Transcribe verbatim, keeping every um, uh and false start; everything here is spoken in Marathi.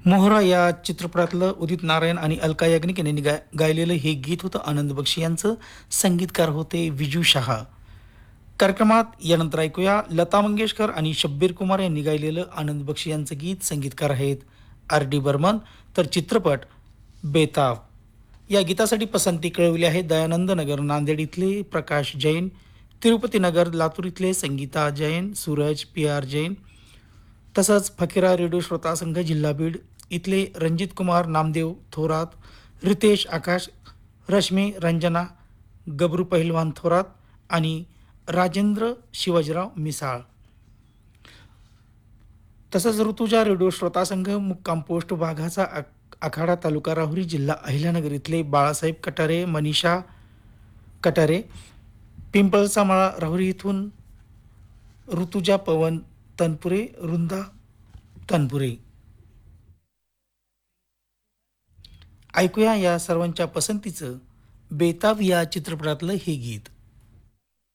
मोहरा या चित्रपटातलं उदित नारायण आणि अलका याग्निक यांनी गा गायलेलं हे गीत होतं. आनंद बक्षी यांचं. संगीतकार होते विजू शहा. कार्यक्रमात यानंतर ऐकूया लता मंगेशकर आणि शब्बीर कुमार यांनी गायलेलं आनंद बक्षी यांचं गीत. संगीतकार आहेत आर डी बर्मन. तर चित्रपट बेताब. या गीतासाठी पसंती कळवली आहे दयानंद नगर नांदेड इथले प्रकाश जैन, तिरुपती नगर लातूर इथले संगीता जैन, सूरज पी आर जैन, तसंच फकीरा रेडिओ श्रोता संघ जिल्हा बीड इथले रणजित कुमार नामदेव थोरात, रितेश आकाश, रश्मी रंजना, गबरू पहिलवान थोरात आणि राजेंद्र शिवाजीराव मिसाळ. तसंच ऋतुजा रेडिओ श्रोता संघ मुक्काम पोस्ट वाघाचा आख- आखाडा तालुका राहुरी जिल्हा अहिल्यानगर इथले बाळासाहेब कटारे, मनीषा कटारे, पिंपळचा माळा राहुरी इथून ऋतुजा पवन तनपुरे, वृंदा तनपुरे. ऐकूया या सर्वांच्या पसंतीचं बेताब या चित्रपटातलं हे गीत.